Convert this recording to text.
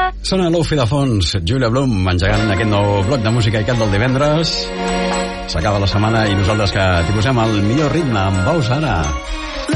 Sona l'Ufi de fons, Julia Blum engegant aquest nou bloc de música i aquest del divendres. S'acaba la setmana i nosaltres que t'hi posem el millor ritme amb Baus ara.